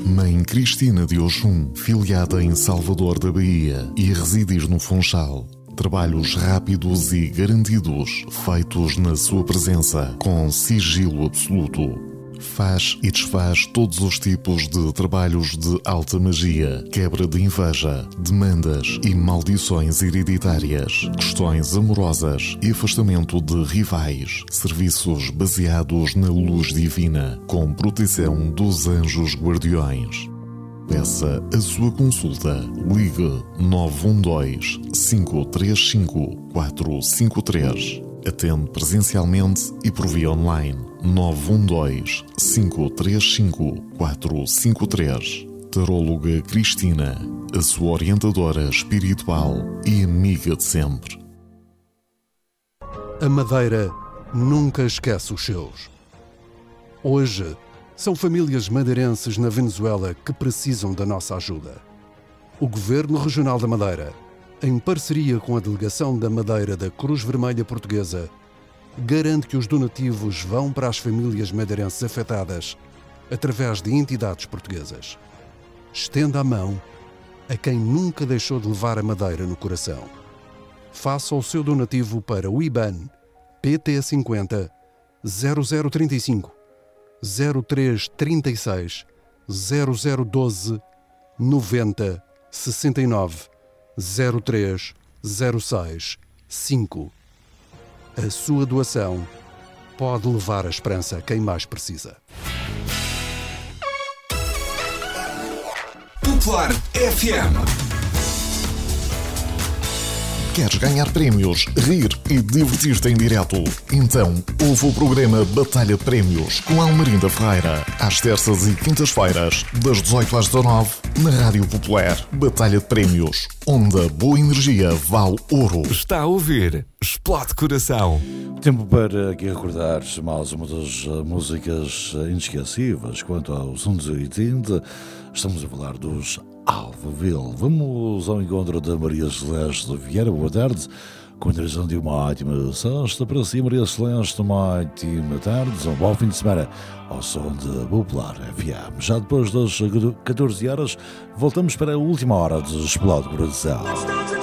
Mãe Cristina de Oxum, filiada em Salvador da Bahia e residir no Funchal. Trabalhos rápidos e garantidos, feitos na sua presença, com sigilo absoluto. Faz e desfaz todos os tipos de trabalhos de alta magia, quebra de inveja, demandas e maldições hereditárias, questões amorosas e afastamento de rivais, serviços baseados na luz divina, com proteção dos anjos guardiões. Peça a sua consulta. Ligue 912-535-453. Atende presencialmente e por via online. 912-535-453. Taróloga Cristina, a sua orientadora espiritual e amiga de sempre. A Madeira nunca esquece os seus. Hoje, são famílias madeirenses na Venezuela que precisam da nossa ajuda. O Governo Regional da Madeira, em parceria com a Delegação da Madeira da Cruz Vermelha Portuguesa, garante que os donativos vão para as famílias madeirenses afetadas através de entidades portuguesas. Estenda a mão a quem nunca deixou de levar a Madeira no coração. Faça o seu donativo para o IBAN PT50 0035 0336 0012 90 69 03 06 5. A sua doação pode levar a esperança a quem mais precisa. Popular FM. Queres ganhar prémios, rir e divertir-te em direto? Então, ouve o programa Batalha de Prémios com Almerinda Ferreira, às terças e quintas-feiras, das 18 às 19, na Rádio Popular. Batalha de Prémios, onde a boa energia vale ouro. Está a ouvir Explode Coração. Tempo para aqui recordar mais uma das músicas inesquecíveis quanto aos anos 80. Estamos a falar dos Alphaville. Vamos ao encontro da Maria Celeste Vieira. Boa tarde, com a direção de uma ótima sexta para si, Maria Celeste. Uma ótima tarde, um bom fim de semana ao som de Popular FM. Já depois das 14 horas, voltamos para a última hora de Explode Coração.